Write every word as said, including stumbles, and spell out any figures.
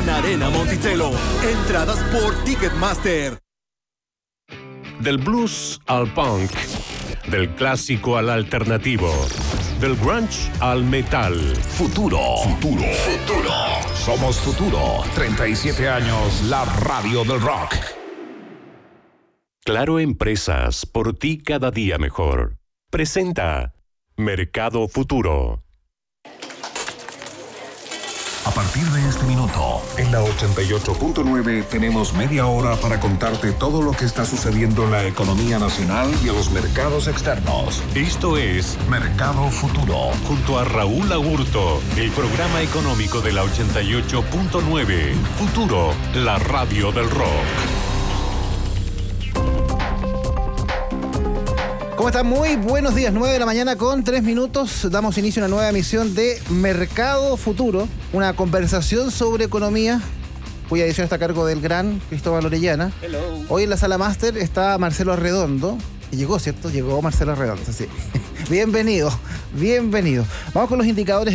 en Arena Monticello. Entradas por Ticketmaster. Del blues al punk, del clásico al alternativo, del grunge al metal. Futuro, futuro, futuro. Somos Futuro. treinta y siete años, la radio del rock. Claro Empresas, por ti cada día mejor. Presenta Mercado Futuro. A partir de este minuto, en la ochenta y ocho punto nueve tenemos media hora para contarte todo lo que está sucediendo en la economía nacional y en los mercados externos. Esto es Mercado Futuro. Junto a Raúl Agurto, el programa económico de la ochenta y ocho punto nueve. Futuro, la radio del rock. ¿Cómo están? Muy buenos días, nueve de la mañana con tres minutos. Damos inicio a una nueva emisión de Mercado Futuro, una conversación sobre economía, cuya edición está a cargo del gran Cristóbal Orellana. Hello. Hoy en la sala máster está Marcelo Arredondo. Y llegó, ¿cierto? Llegó Marcelo Arredondo, sí. Bienvenido, bienvenido. Vamos con los indicadores